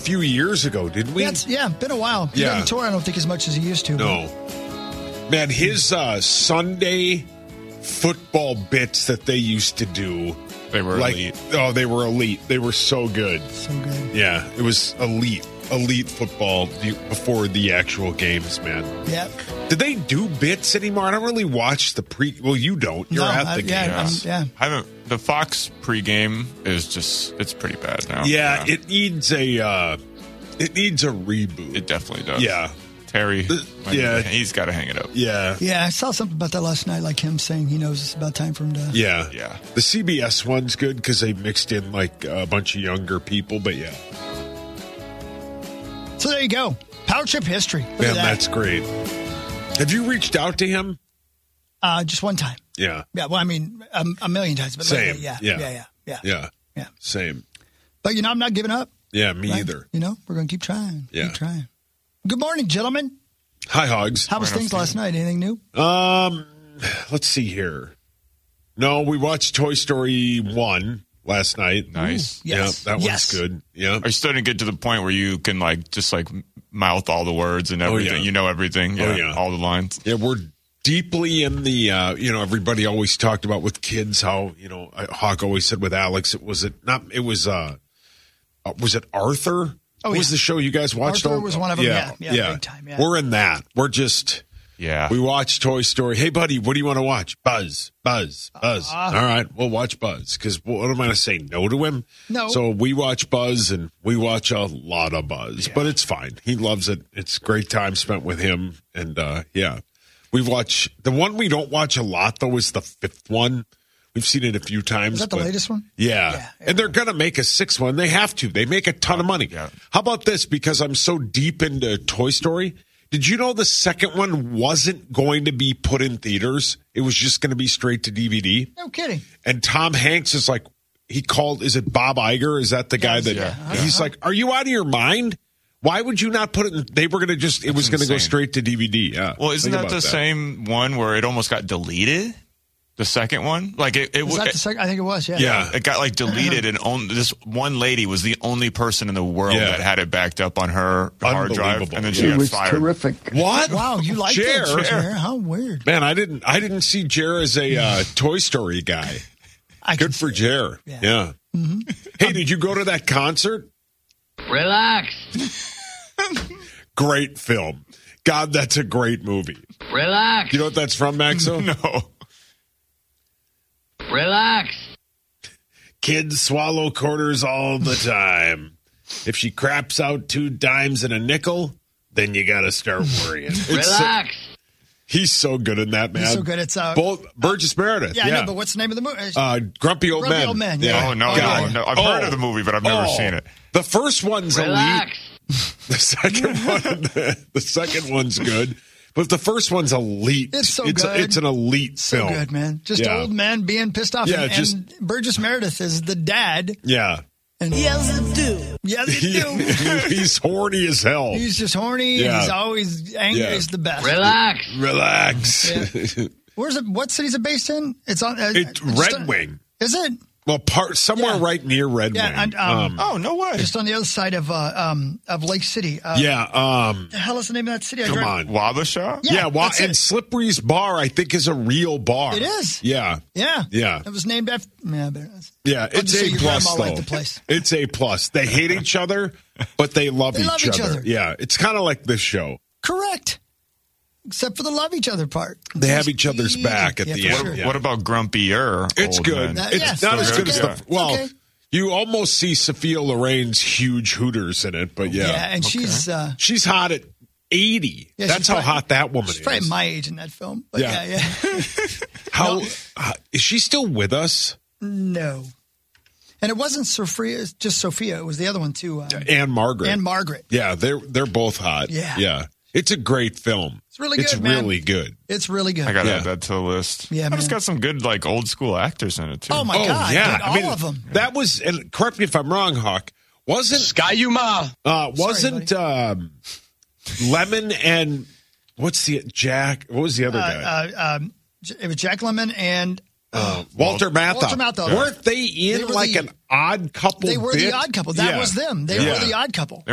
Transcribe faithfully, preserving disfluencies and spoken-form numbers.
few years ago, didn't we? Yeah, it's, yeah been a while. He Yeah. doesn't tour, I don't think, as much as he used to. No. Man, his uh, Sunday football bits that they used to do. They were like, elite. Oh, they were elite. They were so good. So good. Yeah, it was elite. Elite football before the actual games, man. Yeah. Did they do bits anymore? I don't really watch the pre. Well, you don't. You're No, at I- the yeah, games. I'm- yeah. I haven't. The Fox pregame is just. It's pretty bad now. Yeah, it needs a. Uh, it needs a reboot. It definitely does. Yeah. Terry. The- yeah. He's got to hang it up. Yeah. Yeah, I saw something about that last night, like him saying he knows it's about time for him to. Yeah. Yeah. The C B S one's good because they mixed in like a bunch of younger people, but yeah. So there you go. Power Trip history. Look Man, at that. that's great. Have you reached out to him? Uh, just one time. Yeah. Yeah, well, I mean, a, a million times. But Same. lately, yeah, Yeah. yeah, yeah, yeah, Yeah. yeah. Same. But, you know, I'm not giving up. Yeah, me right? either. You know, we're going to keep trying. Yeah. Keep trying. Good morning, gentlemen. Hi, Hogs. How was Right on things last schedule. night? Anything new? Um, let's see here. No, we watched Toy Story one last night. Nice. Ooh, yes. Yeah, that Yes. one's good. Yeah. Are you starting to get to the point where you can like just like mouth all the words and Oh, everything? yeah. You know everything. Oh, Yeah, yeah. all the lines. Yeah, we're deeply in the, uh, you know, everybody always talked about with kids how, you know, Hawk always said with Alex, it was it not, it was, uh, uh was it Arthur? Oh, what was yeah. the show you guys watched? Arthur all- was one of them, yeah, yeah, big time, yeah. We're in that. We're just, Yeah. we watch Toy Story. Hey, buddy, what do you want to watch? Buzz, Buzz, Buzz. Uh, All right, we'll watch Buzz. Because what am I going to say? No to him? No. So we watch Buzz, and we watch a lot of Buzz. But it's fine. He loves it. It's great time spent with him. And, uh, yeah. We watch, the one we don't watch a lot, though, is the fifth one. We've seen it a few times. Is that the but- latest one? Yeah. Yeah, yeah. And they're going to make a sixth one. They have to. They make a ton of money. Yeah. How about this? Because I'm so deep into Toy Story. Did you know the second one wasn't going to be put in theaters? It was just going to be straight to D V D. No kidding. And Tom Hanks is like, he called, is it Bob Iger? Is that the guy that, yeah. he's like, are you out of your mind? Why would you not put it in? They were going to just, it That's was going to go insane. straight to D V D. Yeah. Well, isn't Think that about the same one where it almost got deleted? The second one, like it, it Was was. that the second? I think it was, yeah. Yeah. It got like deleted, and on, this one lady was the only person in the world Yeah. that had it backed up on her hard drive, Unbelievable. and then It she got was fired. terrific. What? Wow, you like Jer. that, Jer? How weird. Man, I didn't, I didn't see Jer as a uh, Toy Story guy. I can Good for see it. Jer. Yeah. Yeah. Hey, did you go to that concert? Relax. Great film. God, that's a great movie. Relax. You know what that's from, Maxo? No, Relax. Kids swallow quarters all the time. If she craps out two dimes and a nickel, then you got to start worrying. It's so- Relax. he's so good in that, man. He's so good. It's, uh, Both Burgess Meredith. Yeah, Yeah, I know, but what's the name of the movie? uh, Grumpy Old Grumpy Men. Old Men, yeah. oh no, God. no, no. I've Oh. heard of the movie, but I've never Oh. seen it. The first one's Relax. elite. The second one, the second one's good, but the first one's elite. It's so it's, good. It's an elite So film. good, man. Just Yeah. old men being pissed off. Yeah, and, just- and Burgess Meredith is the dad. Yeah. And yes, it do. Yes, it do. He's horny as hell. He's just horny. Yeah. And he's always angry. Yeah. He's the best. Relax. Relax. Where's it? What city's it based in? It's on. Uh, It's just Red on- Wing. Is it? Well, part somewhere Yeah. right near Red Yeah, Wing. and, um, Oh no way! Just on the other side of uh, um, of Lake City. Uh, yeah. Um. What the hell is the name of that city? I Come drive- on. Wabasha. Yeah, Yeah. Wa- that's and it. Slippery's Bar, I think, is a real bar. It is. Yeah. Yeah. Yeah. It was named after. Yeah, but Yeah. I'll It's just say a your plus, grandma though. liked the place. It's a plus. They hate each other, but they love, They each, love each other. other. Yeah. It's kind of like this show. correct. Except for the love each other part. They have each other's back at Yeah, the for end. sure. Yeah. What about Grumpier? It's Old good. Men? That- It's yeah, not as still good good, as yeah. the. Well, okay. you almost see Sophia Loren's huge hooters in it, but yeah. Yeah, and she's uh, She's hot at eighty. yeah, That's she's how probably- hot that woman she's is. probably my age in that film. But Yeah. yeah, yeah. How No. uh, is she still with us? No. And it wasn't Sophia, it's just Sophia. It was the other one too. Um, And Margaret. and Margaret. Yeah, they're they're both hot. Yeah. Yeah. It's a great film. It's really It's good, man. really good. It's really good. I got to Yeah. add that to the list. Yeah, But it's man. got some good like old school actors in it too. Oh my oh God! yeah, dude, all I mean of them. that was. And correct me if I'm wrong, Hawk. Wasn't Sky Yuma. uh, wasn't buddy. um, Lemon and what's the Jack? What was the other guy? Uh, uh, um, J- it was Jack Lemmon and Uh, Walter Matthau. Walter Matthau. Weren't they in They were like the- an odd couple? they were bit? the odd couple. That Yeah. was them. They Yeah. were the odd couple.